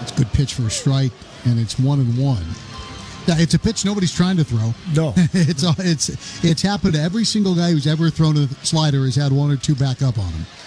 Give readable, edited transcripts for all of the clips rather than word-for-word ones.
It's a good pitch for a strike, and it's 1-1. Yeah, it's a pitch nobody's trying to throw. No. It's happened to every single guy who's ever thrown a slider has had one or two back up on him.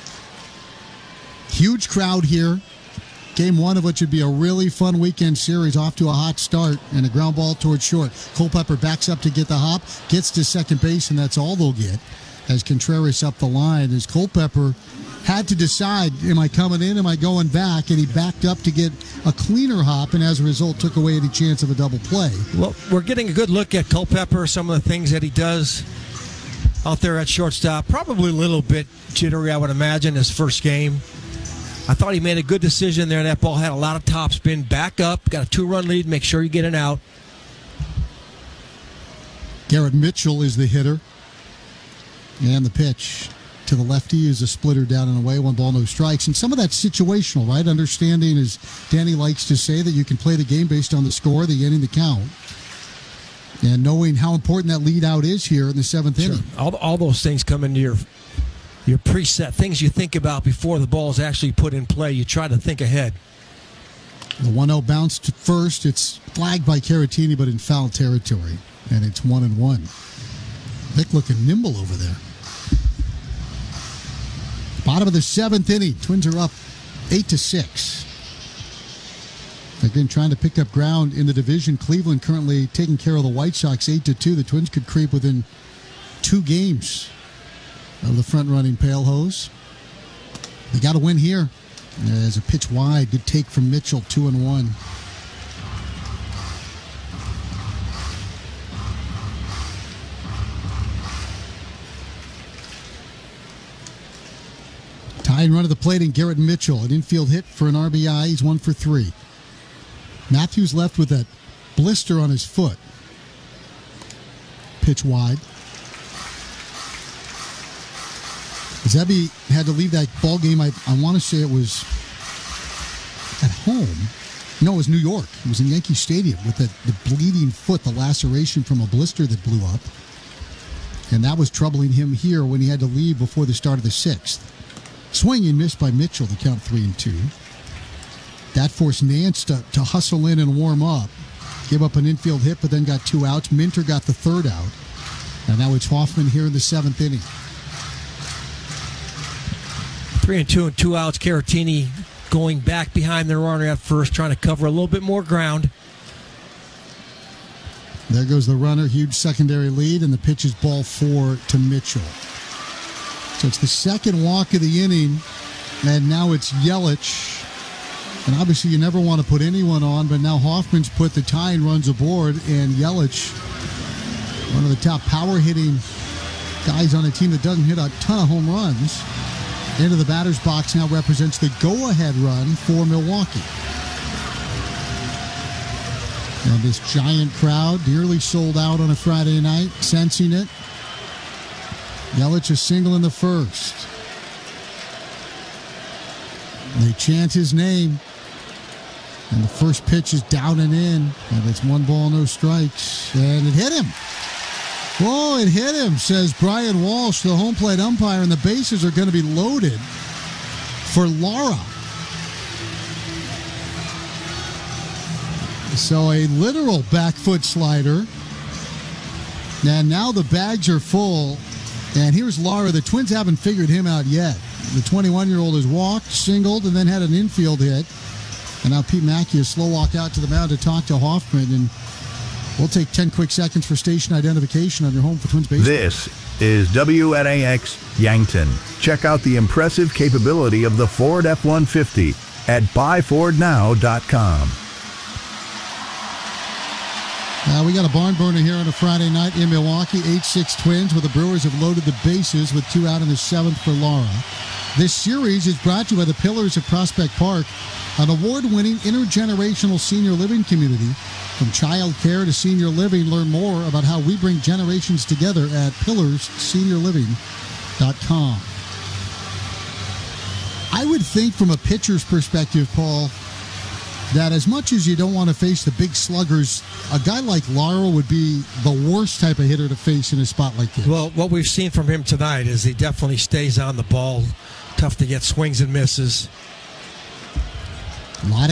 Huge crowd here. Game one of what should be a really fun weekend series, off to a hot start, and a ground ball towards short. Culpepper backs up to get the hop, gets to second base, and that's all they'll get as Contreras up the line. As Culpepper had to decide, am I coming in, am I going back? And he backed up to get a cleaner hop, and as a result took away any chance of a double play. Well, we're getting a good look at Culpepper, some of the things that he does out there at shortstop. Probably a little bit jittery, I would imagine, his first game. I thought he made a good decision there. That ball had a lot of top spin. Back up, got a 2-run lead, make sure you get it out. Garrett Mitchell is the hitter. And the pitch to the lefty is a splitter down and away, 1 ball, no strikes. And some of that's situational, right? Understanding, as Danny likes to say, that you can play the game based on the score, the inning, the count. And knowing how important that lead out is here in the 7th inning. All those things come into your preset, things you think about before the ball is actually put in play. You try to think ahead. The 1-0 bounce to first. It's flagged by Caratini, but in foul territory. And it's 1-1. Vic looking nimble over there. Bottom of the 7th inning. Twins are up 8-6. Again, trying to pick up ground in the division. Cleveland currently taking care of the White Sox 8-2. The Twins could creep within 2 games of the front-running Pale Hose. They got to win here. As a pitch wide, good take from Mitchell, 2-1. Tying run at the plate, and Garrett Mitchell, an infield hit for an RBI. He's 1 for 3. Matthews left with that blister on his foot. Pitch wide. Zebby had to leave that ball game. I want to say it was at home. No, it was New York. It was in Yankee Stadium with the bleeding foot, the laceration from a blister that blew up. And that was troubling him here when he had to leave before the start of the 6th. Swing and missed by Mitchell to count 3-2. That forced Nance to hustle in and warm up. Gave up an infield hit, but then got 2 outs. Minter got the 3rd out. And now it's Hoffman here in the 7th inning. 3-2 and 2 outs. Caratini going back behind the runner at first, trying to cover a little bit more ground. There goes the runner. Huge secondary lead, and the pitch is ball 4 to Mitchell. So it's the second walk of the inning, and now it's Yelich. And obviously you never want to put anyone on, but now Hoffman's put the tying runs aboard, and Yelich, one of the top power-hitting guys on a team that doesn't hit a ton of home runs, into the batter's box now represents the go-ahead run for Milwaukee. And this giant crowd, dearly sold out on a Friday night, sensing it. Yelich a single in the first. They chant his name. And the first pitch is down and in. And it's 1 ball, no strikes. And it hit him. Whoa, it hit him, says Brian Walsh, the home plate umpire. And the bases are going to be loaded for Lara. So a literal back foot slider. And now the bags are full. And here's Lara. The Twins haven't figured him out yet. The 21-year-old has walked, singled, and then had an infield hit. And now Pete Mackey has slow walked out to the mound to talk to Hoffman. And we'll take 10 quick seconds for station identification on your home for Twins baseball. This is WNAX Yankton. Check out the impressive capability of the Ford F-150 at buyfordnow.com. We got a barn burner here on a Friday night in Milwaukee. 8-6 Twins, where the Brewers have loaded the bases with 2 out in the 7th for Lara. This series is brought to you by the Pillars of Prospect Park, an award-winning intergenerational senior living community. From child care to senior living, learn more about how we bring generations together at pillarsseniorliving.com. I would think from a pitcher's perspective, Paul, that as much as you don't want to face the big sluggers, a guy like Lara would be the worst type of hitter to face in a spot like this. Well, what we've seen from him tonight is he definitely stays on the ball. Tough to get swings and misses. A lot of